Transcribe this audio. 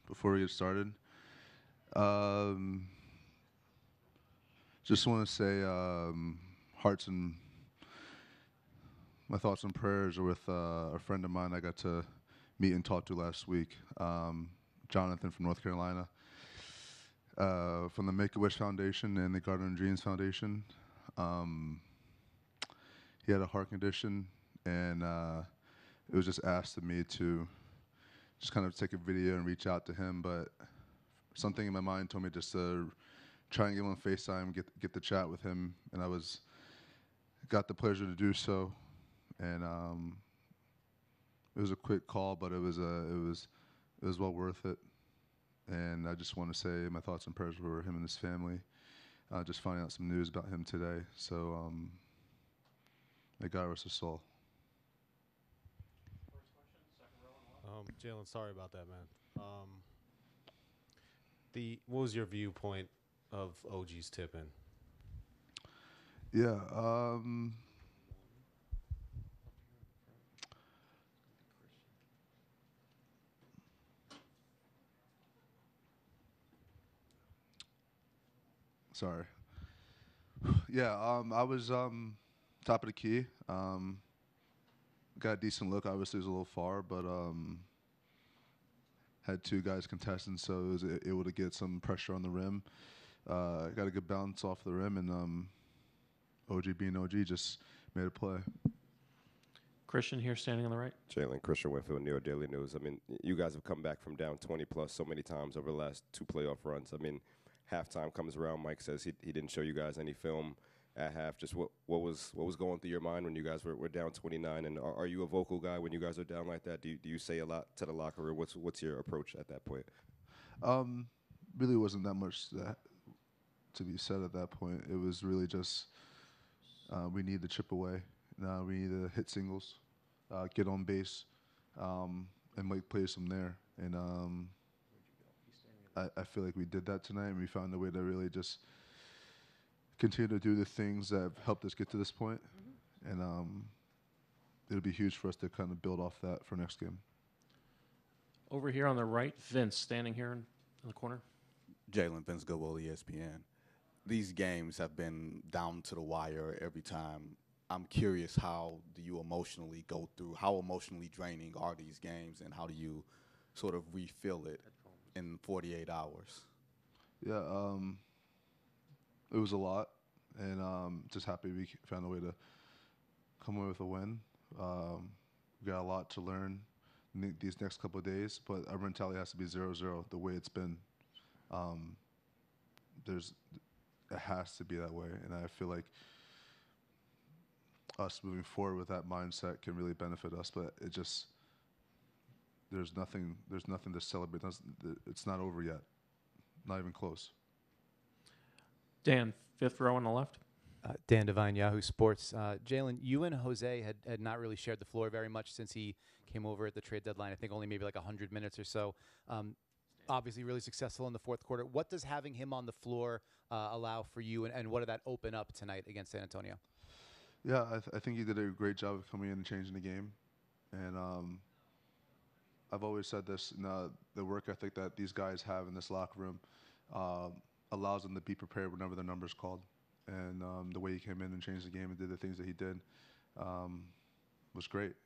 before we get started. Um, just want to say hearts and my thoughts and prayers are with a friend of mine I got to meet and talk to last week, Jonathan from North Carolina, from the Make-A-Wish Foundation and the Garden of Dreams Foundation. Um, he had a heart condition, and it was just asked of me to just kind of take a video and reach out to him, but something in my mind told me just to try and get him on FaceTime, get the chat with him, and got the pleasure to do so. And it was a quick call, but it was well worth it. And I just want to say my thoughts and prayers for him and his family. Just finding out some news about him today. So may God rest his soul. Jalen, sorry about that, man. What was your viewpoint of OG's tipping? Yeah. Sorry. Yeah. I was top of the key. Got a decent look. Obviously, it was a little far, but had two guys contesting, so it was able to get some pressure on the rim. Got a good bounce off the rim, and OG being OG just made a play. Christian here, standing on the right. Jalen, Christian Winfield, New York Daily News. I mean, you guys have come back from down 20 plus so many times over the last two playoff runs. I mean, halftime comes around. Mike says he didn't show you guys any film at half. Just what was going through your mind when you guys were down 29? And are you a vocal guy when you guys are down like that? Do you say a lot to the locker room? What's your approach at that point? Really wasn't that much to be said at that point. It was really just we need to chip away. We need to hit singles, get on base, and make plays from there. And I feel like we did that tonight, and we found a way to really just continue to do the things that have helped us get to this point. And it'll be huge for us to kind of build off that for next game. Over here on the right, Vince, standing here in the corner. Jalen, Vince Goodwill, ESPN. These games have been down to the wire every time. I'm curious, how do you emotionally go through, how emotionally draining are these games, and how do you sort of refill it in 48 hours? Yeah, it was a lot, and just happy we found a way to come away with a win. We got a lot to learn these next couple of days, but our mentality has to be 0-0 the way it's been. It has to be that way, and I feel like us moving forward with that mindset can really benefit us. But there's nothing to celebrate. It's not over yet, not even close. Dan, fifth row on the left. Dan Devine, Yahoo Sports. Jalen, you and Jose had not really shared the floor very much since he came over at the trade deadline. I think only maybe like 100 minutes or so. Obviously really successful in the fourth quarter. What does having him on the floor allow for you, and what did that open up tonight against San Antonio? Yeah, I think he did a great job of coming in and changing the game. And I've always said this, the work ethic that these guys have in this locker room allows them to be prepared whenever their number's called. And the way he came in and changed the game and did the things that he did was great.